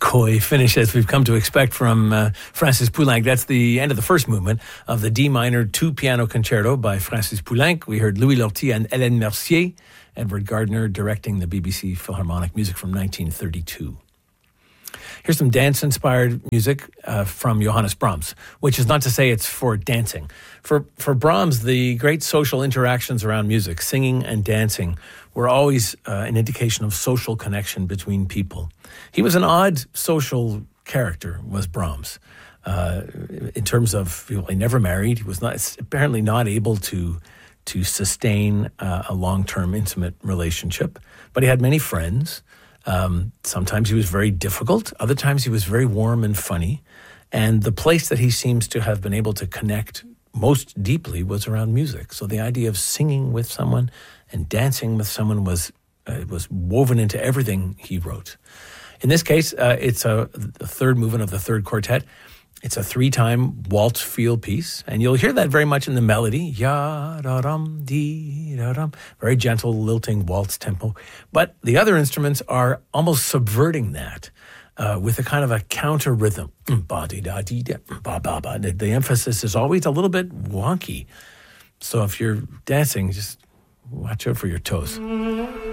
coy finish as we've come to expect from Francis Poulenc. That's the end of the first movement of the D minor 2 piano concerto by Francis Poulenc. We heard Louis Lortie and Hélène Mercier, Edward Gardner directing the BBC Philharmonic music from 1932. Here's some dance-inspired music from Johannes Brahms, which is not to say it's for dancing. For Brahms, the great social interactions around music, singing and dancing, were always an indication of social connection between people. He was an odd social character, was Brahms, in terms of he never married. He was apparently not able to sustain a long-term intimate relationship, but he had many friends. Sometimes he was very difficult. Other times he was very warm and funny. And the place that he seems to have been able to connect most deeply was around music. So the idea of singing with someone and dancing with someone was woven into everything he wrote. In this case, it's the third movement of the third quartet. It's a 3-time waltz feel piece, and you'll hear that very much in the melody. Ya-da-dum, dee-da-dum. Very gentle, lilting waltz tempo. But the other instruments are almost subverting that with a kind of a counter rhythm. Ba-dee-da-dee-da, ba-ba-ba. The emphasis is always a little bit wonky. So if you're dancing, just watch out for your toes.